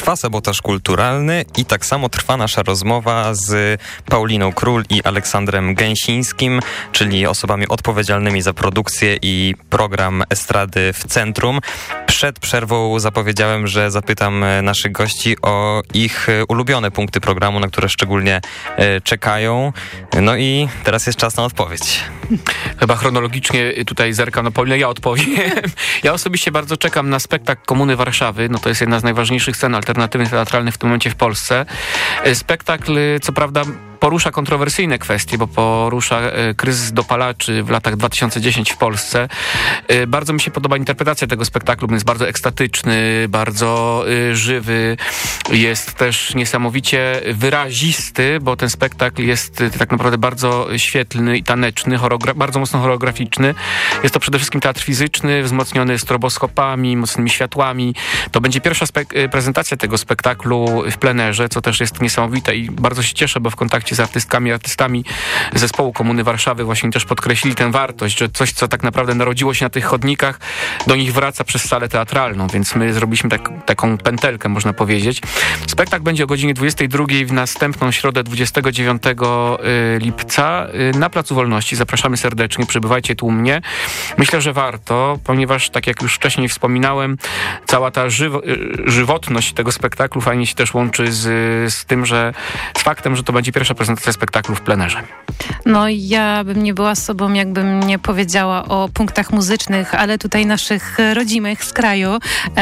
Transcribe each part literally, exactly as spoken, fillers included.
Trwa sabotaż kulturalny i tak samo trwa nasza rozmowa z Pauliną Król i Aleksandrem Gęsińskim, czyli osobami odpowiedzialnymi za produkcję i program Estrady w Centrum. Przed przerwą zapowiedziałem, że zapytam naszych gości o ich ulubione punkty programu, na które szczególnie czekają. No i teraz jest czas na odpowiedź. Chyba chronologicznie tutaj zerkam, no Paulina, ja odpowiem. Ja osobiście bardzo czekam na spektakl Komuny Warszawy. No to jest jedna z najważniejszych scen alternatywnych teatralnych w tym momencie w Polsce. Spektakl, co prawda, porusza kontrowersyjne kwestie, bo porusza kryzys dopalaczy w latach dwa tysiące dziesiątym w Polsce. Bardzo mi się podoba interpretacja tego spektaklu, bo jest bardzo ekstatyczny, bardzo żywy, jest też niesamowicie wyrazisty, bo ten spektakl jest tak naprawdę bardzo świetlny i taneczny, choreogra- bardzo mocno choreograficzny. Jest to przede wszystkim teatr fizyczny, wzmocniony stroboskopami, mocnymi światłami. To będzie pierwsza spek- prezentacja tego spektaklu w plenerze, co też jest niesamowite i bardzo się cieszę, bo w kontakcie z artystkami, artystami zespołu Komuny Warszawy właśnie też podkreślili tę wartość, że coś, co tak naprawdę narodziło się na tych chodnikach, do nich wraca przez salę teatralną, więc my zrobiliśmy tak, taką pętelkę, można powiedzieć. Spektakl będzie o godzinie dwudziestej drugiej w następną środę dwudziestego dziewiątego lipca na Placu Wolności. Zapraszamy serdecznie, przybywajcie tłumnie. Myślę, że warto, ponieważ tak jak już wcześniej wspominałem, cała ta żywo, żywotność tego spektaklu fajnie się też łączy z, z tym, że z faktem, że to będzie pierwsza prezentacja spektaklu w plenerze. No ja bym nie była sobą, jakbym nie powiedziała o punktach muzycznych, ale tutaj naszych rodzimych z kraju,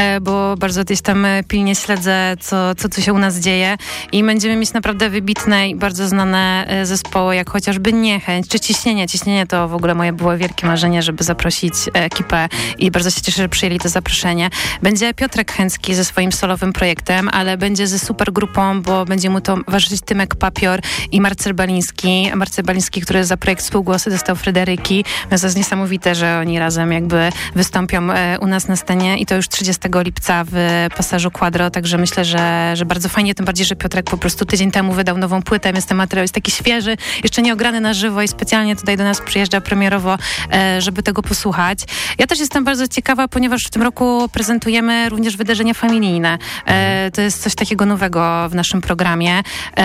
bo bardzo gdzieś tam pilnie śledzę, co, co tu się u nas dzieje i będziemy mieć naprawdę wybitne i bardzo znane zespoły, jak chociażby Niechęć, czy Ciśnienie. Ciśnienie to w ogóle moje było wielkie marzenie, żeby zaprosić ekipę i bardzo się cieszę, że przyjęli to zaproszenie. Będzie Piotrek Chęcki ze swoim solowym projektem, ale będzie ze super grupą, bo będzie mu towarzyszyć Tymek Papior i Marcel Baliński. Marcel Baliński, który za projekt Współgłosy dostał Fryderyki. Więc to jest niesamowite, że oni razem jakby wystąpią u nas na scenie i to już trzydziestego lipca w Pasażu Quadro, także myślę, że, że bardzo fajnie, tym bardziej, że Piotrek po prostu tydzień temu wydał nową płytę, więc ten materiał jest taki świeży, jeszcze nie ograny na żywo i specjalnie tutaj do nas przyjeżdża premierowo, żeby tego posłuchać. Ja też jestem bardzo ciekawa, ponieważ w tym roku prezentujemy również wydarzenia familijne. To jest coś takiego nowego w naszym programie,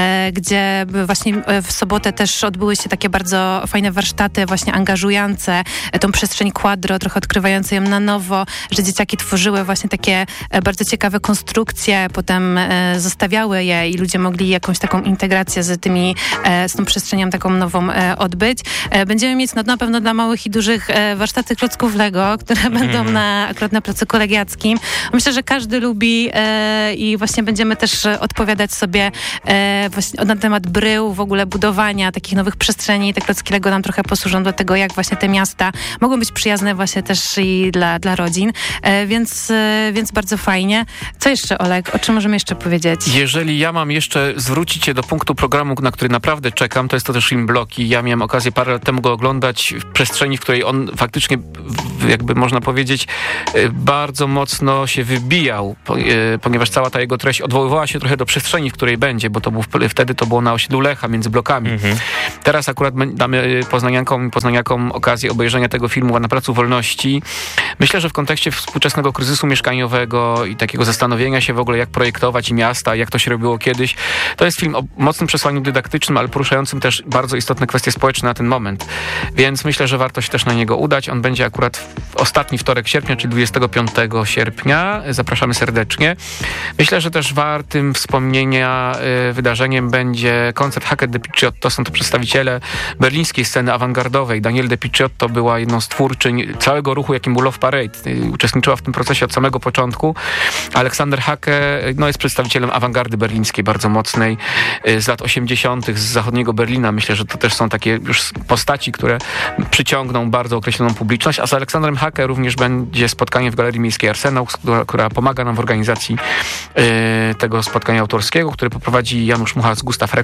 gdzie właśnie w sobotę też odbyły się takie bardzo fajne warsztaty, właśnie angażujące tą przestrzeń Quadro, trochę odkrywające ją na nowo, że dzieciaki tworzyły właśnie takie bardzo ciekawe konstrukcje, potem zostawiały je i ludzie mogli jakąś taką integrację z tymi, z tą przestrzenią taką nową odbyć. Będziemy mieć no, na pewno dla małych i dużych warsztaty klocków Lego, które mm. będą na, akurat na Placu Kolegiackim. Myślę, że każdy lubi i właśnie będziemy też odpowiadać sobie właśnie na temat brył, w ogóle budowania takich nowych przestrzeni. Te klocki Lego nam trochę posłużą do tego, jak właśnie te miasta mogą być przyjazne właśnie też i dla, dla rodzin, e, więc, e, więc bardzo fajnie. Co jeszcze, Oleg? O czym możemy jeszcze powiedzieć? Jeżeli ja mam jeszcze zwrócić się do punktu programu, na który naprawdę czekam, to jest to też film Bloki. Ja miałem okazję parę lat temu go oglądać w przestrzeni, w której on faktycznie, jakby można powiedzieć, bardzo mocno się wybijał, ponieważ cała ta jego treść odwoływała się trochę do przestrzeni, w której będzie, bo to był, wtedy to było na osiedlu Lecha, między blokami. Mhm. Teraz akurat damy poznaniankom i poznaniakom okazję obejrzenia tego filmu na Placu Wolności. Myślę, że w kontekście współczesnego kryzysu mieszkaniowego i takiego zastanowienia się w ogóle, jak projektować miasta, jak to się robiło kiedyś, to jest film o mocnym przesłaniu dydaktycznym, ale poruszającym też bardzo istotne kwestie społeczne na ten moment. Więc myślę, że warto się też na niego udać. On będzie akurat w ostatni wtorek sierpnia, czyli dwudziestego piątego sierpnia. Zapraszamy serdecznie. Myślę, że też wartym wspomnienia y, wydarzeniem będzie koncert Hackett de Picciotto. Są to przedstawiciele berlińskiej sceny awangardowej. Danielle de Picciotto była jedną z twórczyń całego ruchu, jakim był Love Parade. Uczestniczyła w tym procesie od samego początku. Aleksander Hake no, jest przedstawicielem awangardy berlińskiej, bardzo mocnej, z lat osiemdziesiątych, z zachodniego Berlina. Myślę, że to też są takie już postaci, które przyciągną bardzo określoną publiczność. A z Aleksandrem Hake również będzie spotkanie w Galerii Miejskiej Arsenał, która, która pomaga nam w organizacji y, tego spotkania autorskiego, które poprowadzi Janusz Mucha z Gustav Records.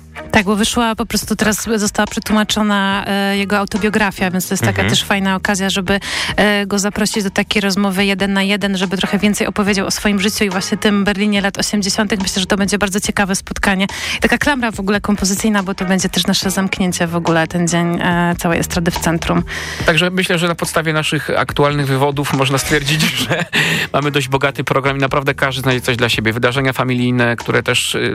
Tak, bo wyszła po prostu teraz, została przetłumaczona e, jego autobiografia, więc to jest taka mhm. też fajna okazja, żeby e, go zaprosić do takiej rozmowy jeden na jeden, żeby trochę więcej opowiedział o swoim życiu i właśnie tym Berlinie lat osiemdziesiątych. Myślę, że to będzie bardzo ciekawe spotkanie. Taka klamra w ogóle kompozycyjna, bo to będzie też nasze zamknięcie w ogóle, ten dzień e, całej estrady w centrum. Także myślę, że na podstawie naszych aktualnych wywodów można stwierdzić, że mamy dość bogaty program i naprawdę każdy znajdzie coś dla siebie. Wydarzenia familijne, które też y,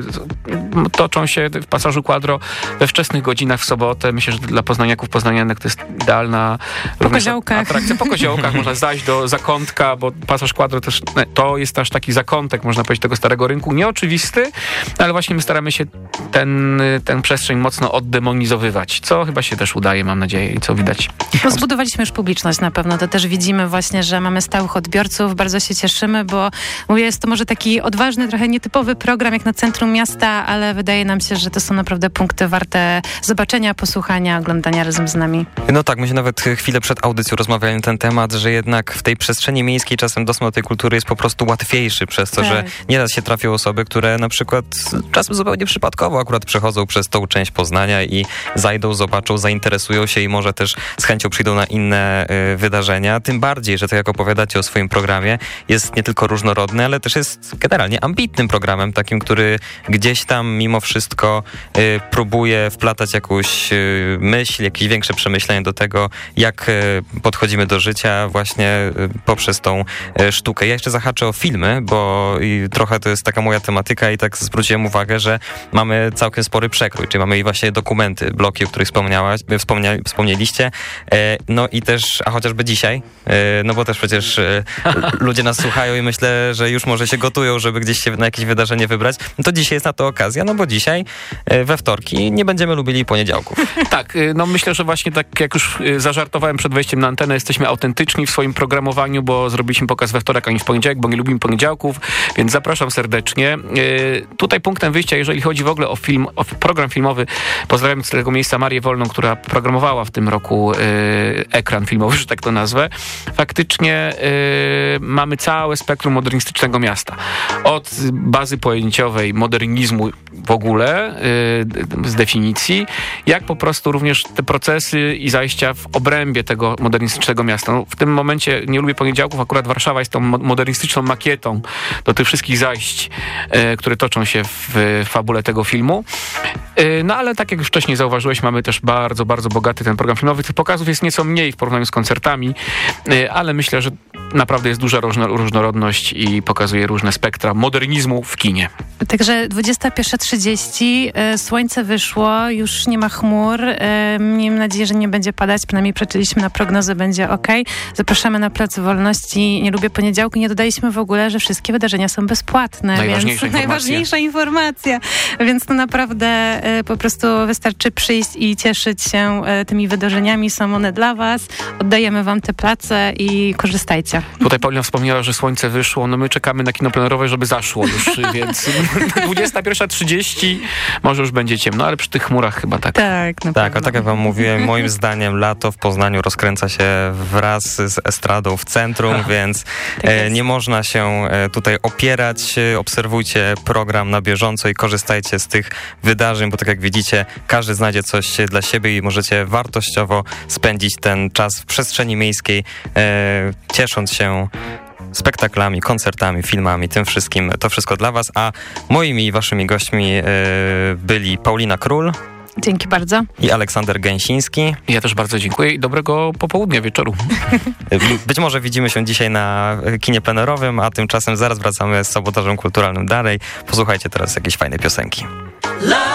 toczą się w Pasażu Quadro we wczesnych godzinach w sobotę. Myślę, że dla poznaniaków, poznanianek to jest idealna po koziołkach. atrakcja. Po koziołkach można zajść do zakątka, bo Pasaż Quadro też to jest nasz taki zakątek, można powiedzieć, tego starego rynku. Nieoczywisty, ale właśnie my staramy się ten, ten przestrzeń mocno oddemonizowywać, co chyba się też udaje, mam nadzieję, i co widać. No, zbudowaliśmy już publiczność na pewno. To też widzimy właśnie, że mamy stałych odbiorców. Bardzo się cieszymy, bo mówię, jest to może taki odważny, trochę nietypowy program jak na centrum miasta, ale wydaje nam się, że to są naprawdę punkty warte zobaczenia, posłuchania, oglądania razem z nami. No tak, my się nawet chwilę przed audycją rozmawiali na ten temat, że jednak w tej przestrzeni miejskiej czasem dostęp do tej kultury jest po prostu łatwiejszy przez to, tak. że nieraz się trafią osoby, które na przykład czasem zupełnie przypadkowo akurat przechodzą przez tą część Poznania i zajdą, zobaczą, zainteresują się i może też z chęcią przyjdą na inne y, wydarzenia. Tym bardziej, że tak jak opowiadacie o swoim programie, jest nie tylko różnorodny, ale też jest generalnie ambitnym programem, takim, który gdzieś tam mimo wszystko y, próbuje wplatać jakąś y, myśl, jakieś większe przemyślenie do tego, jak y, podchodzimy do życia właśnie y, poprzez tą y, sztukę. Ja jeszcze zahaczę o filmy, bo i trochę to jest taka moja tematyka i tak zwróciłem uwagę, że mamy całkiem spory przekrój, czyli mamy i właśnie dokumenty, bloki, o których wspomniałaś, wspomnia, wspomnieliście, e, no i też, a chociażby dzisiaj, e, no bo też przecież e, ludzie nas słuchają i myślę, że już może się gotują, żeby gdzieś się na jakieś wydarzenie wybrać, no to dzisiaj jest na to okazja, no bo dzisiaj e, we wtorki nie będziemy lubili poniedziałków. Tak, no myślę, że właśnie tak jak już zażartowałem przed wejściem na antenę, jesteśmy autentyczni w swoim programowaniu, bo zrobiliśmy pokaz we wtorek, a nie w poniedziałek, bo nie lubimy poniedziałków, więc zapraszam serdecznie. Yy, tutaj punktem wyjścia, jeżeli chodzi w ogóle o film, o program filmowy, pozdrawiam z tego miejsca Marię Wolną, która programowała w tym roku yy, ekran filmowy, że tak to nazwę. Faktycznie yy, mamy całe spektrum modernistycznego miasta. Od bazy pojęciowej modernizmu w ogóle, yy, z definicji, jak po prostu również te procesy i zajścia w obrębie tego modernistycznego miasta. No, w tym momencie nie lubię poniedziałków, akurat Warszawa jest tą modernistyczną makietą do tych wszystkich zajść, yy, które toczą się w fabule tego filmu. Yy, no ale tak jak już wcześniej zauważyłeś, mamy też bardzo, bardzo bogaty ten program filmowy. Tych pokazów jest nieco mniej w porównaniu z koncertami, yy, ale myślę, że naprawdę jest duża różnorodność i pokazuje różne spektra modernizmu w kinie. Także dwudziesta pierwsza trzydzieści, y, słońce wyszło, już nie ma chmur. Y, miejmy nadzieję, że nie będzie padać, przynajmniej przeczyliśmy na prognozę, będzie ok. Zapraszamy na Plac Wolności. Nie lubię poniedziałku. Nie dodaliśmy w ogóle, że wszystkie wydarzenia są bezpłatne. Najważniejsza więc informacja. Najważniejsza informacja. Więc to naprawdę y, po prostu wystarczy przyjść i cieszyć się y, tymi wydarzeniami. Są one dla was. Oddajemy wam te place i korzystajcie. Tutaj Paulina wspomniała, że słońce wyszło. No my czekamy na kino plenerowe, żeby zaszło już, więc dwudziesta pierwsza trzydzieści może już będzie ciemno, ale przy tych chmurach chyba tak. Tak, na Tak, pewno. a tak jak wam mówiłem, moim zdaniem lato w Poznaniu rozkręca się wraz z estradą w centrum, więc Tak e, jest. nie można się e, tutaj opierać. Obserwujcie program na bieżąco i korzystajcie z tych wydarzeń, bo tak jak widzicie, każdy znajdzie coś dla siebie i możecie wartościowo spędzić ten czas w przestrzeni miejskiej, e, ciesząc się spektaklami, koncertami, filmami, tym wszystkim. To wszystko dla was, a moimi i waszymi gośćmi e, byli Paulina Król Dzięki bardzo. i Aleksander Gęsiński. Ja też bardzo dziękuję i dobrego popołudnia, wieczoru. Być może widzimy się dzisiaj na kinie plenerowym, a tymczasem zaraz wracamy z sabotażem kulturalnym dalej. Posłuchajcie teraz jakiejś fajnej piosenki.